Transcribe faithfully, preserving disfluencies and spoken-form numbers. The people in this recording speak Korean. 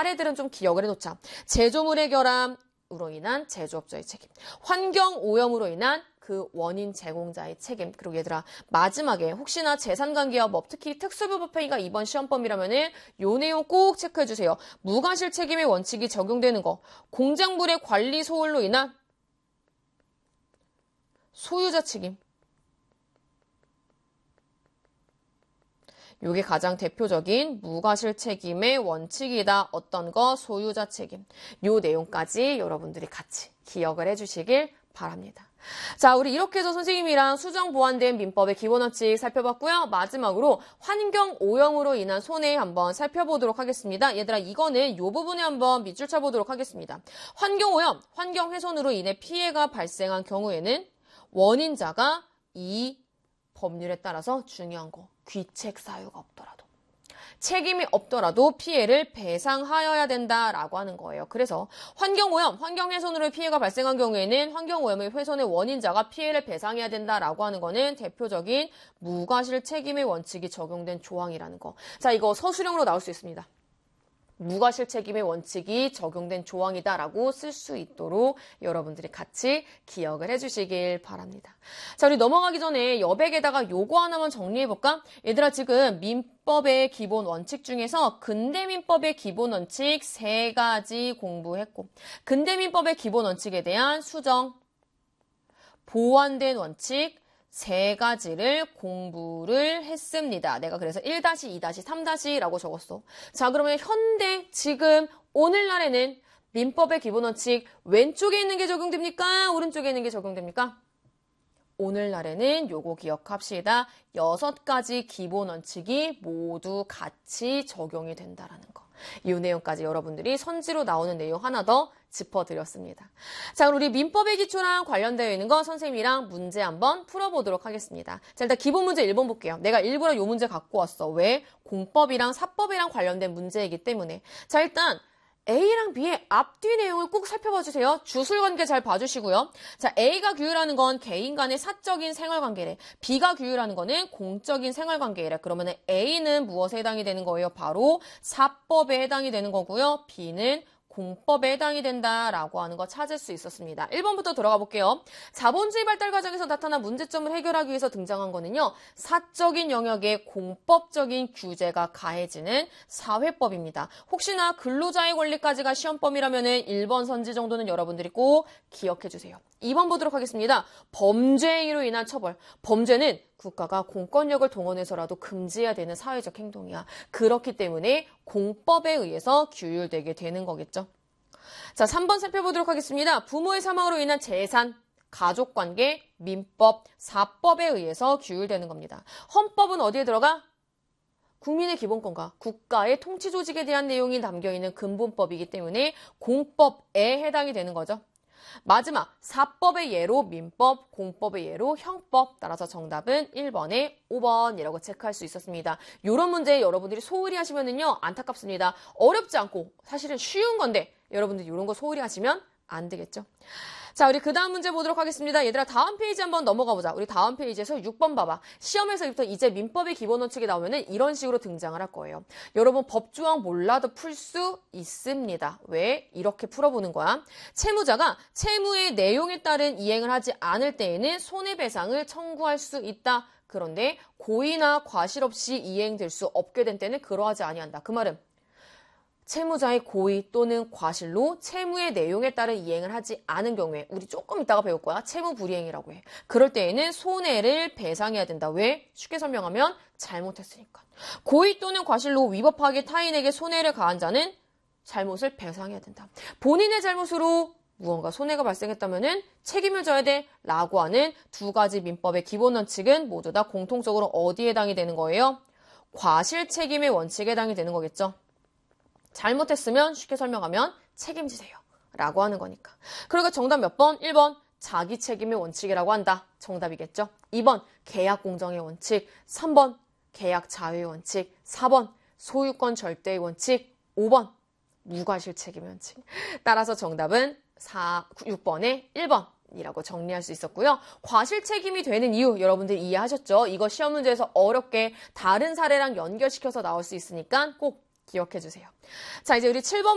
사례들은 좀 기억을 해놓자. 제조물의 결함으로 인한 제조업자의 책임, 환경오염으로 인한 그 원인 제공자의 책임. 그리고 얘들아, 마지막에 혹시나 재산관계업법, 특히 특수부법행위가 이번 시험범위라면은 요 내용 꼭 체크해주세요. 무과실 책임의 원칙이 적용되는 거, 공작물의 관리 소홀로 인한 소유자 책임. 요게 가장 대표적인 무과실 책임의 원칙이다. 어떤 거? 소유자 책임. 요 내용까지 여러분들이 같이 기억을 해주시길 바랍니다. 자, 우리 이렇게 해서 선생님이랑 수정 보완된 민법의 기본 원칙 살펴봤고요. 마지막으로 환경오염으로 인한 손해 한번 살펴보도록 하겠습니다. 얘들아, 이거는 요 부분에 한번 밑줄 쳐보도록 하겠습니다. 환경오염, 환경훼손으로 인해 피해가 발생한 경우에는 원인자가 이 법률에 따라서 중요한 거, 귀책 사유가 없더라도, 책임이 없더라도 피해를 배상하여야 된다라고 하는 거예요. 그래서 환경오염, 환경훼손으로 피해가 발생한 경우에는 환경오염의 훼손의 원인자가 피해를 배상해야 된다라고 하는 거는 대표적인 무과실 책임의 원칙이 적용된 조항이라는 거. 자, 이거 서술형으로 나올 수 있습니다. 무과실 책임의 원칙이 적용된 조항이다라고 쓸 수 있도록 여러분들이 같이 기억을 해주시길 바랍니다. 자, 우리 넘어가기 전에 여백에다가 요거 하나만 정리해볼까? 얘들아, 지금 민법의 기본 원칙 중에서 근대민법의 기본 원칙 세 가지 공부했고, 근대민법의 기본 원칙에 대한 수정, 보완된 원칙 세 가지를 공부를 했습니다. 내가 그래서 일, 이, 삼라고 적었어. 자, 그러면 현대, 지금, 오늘날에는 민법의 기본 원칙 왼쪽에 있는 게 적용됩니까? 오른쪽에 있는 게 적용됩니까? 오늘날에는 요거 기억합시다. 여섯 가지 기본 원칙이 모두 같이 적용이 된다라는 거. 이 내용까지 여러분들이 선지로 나오는 내용 하나 더 짚어드렸습니다. 자, 우리 민법의 기초랑 관련되어 있는 거 선생님이랑 문제 한번 풀어보도록 하겠습니다. 자, 일단 기본 문제 일 번 볼게요. 내가 일부러 이 문제 갖고 왔어. 왜? 공법이랑 사법이랑 관련된 문제이기 때문에. 자, 일단 A랑 B의 앞뒤 내용을 꼭 살펴봐 주세요. 주술관계 잘 봐주시고요. 자, A가 규율하는 건 개인 간의 사적인 생활관계래. B가 규율하는 거는 공적인 생활관계래. 그러면 A는 무엇에 해당이 되는 거예요? 바로 사법에 해당이 되는 거고요. B는 공법에 해당이 된다라고 하는 거 찾을 수 있었습니다. 일 번부터 들어가 볼게요. 자본주의 발달 과정에서 나타난 문제점을 해결하기 위해서 등장한 거는요. 사적인 영역에 공법적인 규제가 가해지는 사회법입니다. 혹시나 근로자의 권리까지가 시험범위라면은 일 번 선지 정도는 여러분들이 꼭 기억해 주세요. 이 번 보도록 하겠습니다. 범죄행위로 인한 처벌. 범죄는 국가가 공권력을 동원해서라도 금지해야 되는 사회적 행동이야. 그렇기 때문에 공법에 의해서 규율되게 되는 거겠죠. 자, 삼 번 살펴보도록 하겠습니다. 부모의 사망으로 인한 재산, 가족관계, 민법, 사법에 의해서 규율되는 겁니다. 헌법은 어디에 들어가? 국민의 기본권과 국가의 통치 조직에 대한 내용이 담겨있는 근본법이기 때문에 공법에 해당이 되는 거죠. 마지막, 사법의 예로 민법, 공법의 예로 형법. 따라서 정답은 일 번에 오 번이라고 체크할 수 있었습니다. 이런 문제 여러분들이 소홀히 하시면은요, 안타깝습니다. 어렵지 않고 사실은 쉬운 건데 여러분들이 이런 거 소홀히 하시면 안 되겠죠. 자, 우리 그 다음 문제 보도록 하겠습니다. 얘들아, 다음 페이지 한번 넘어가 보자. 우리 다음 페이지에서 육 번 봐봐. 시험에서부터 이제 민법의 기본 원칙이 나오면은 이런 식으로 등장을 할 거예요. 여러분, 법조항 몰라도 풀 수 있습니다. 왜? 이렇게 풀어보는 거야. 채무자가 채무의 내용에 따른 이행을 하지 않을 때에는 손해배상을 청구할 수 있다. 그런데 고의나 과실 없이 이행될 수 없게 된 때는 그러하지 아니한다. 그 말은 채무자의 고의 또는 과실로 채무의 내용에 따른 이행을 하지 않은 경우에, 우리 조금 이따가 배울 거야. 채무 불이행이라고 해. 그럴 때에는 손해를 배상해야 된다. 왜? 쉽게 설명하면 잘못했으니까. 고의 또는 과실로 위법하게 타인에게 손해를 가한 자는 잘못을 배상해야 된다. 본인의 잘못으로 무언가 손해가 발생했다면은 책임을 져야 돼 라고 하는 두 가지 민법의 기본 원칙은 모두 다 공통적으로 어디에 해당이 되는 거예요? 과실 책임의 원칙에 해당이 되는 거겠죠. 잘못했으면 쉽게 설명하면 책임지세요 라고 하는 거니까. 그러니까 정답 몇 번? 일 번 자기 책임의 원칙이라고 한다. 정답이겠죠. 이 번 계약 공정의 원칙, 삼 번 계약 자유의 원칙, 사 번 소유권 절대의 원칙, 오 번 무과실 책임의 원칙. 따라서 정답은 사, 육 번에 일 번이라고 정리할 수 있었고요. 과실 책임이 되는 이유 여러분들 이해하셨죠? 이거 시험 문제에서 어렵게 다른 사례랑 연결시켜서 나올 수 있으니까 꼭 기억해 주세요. 자, 이제 우리 칠 번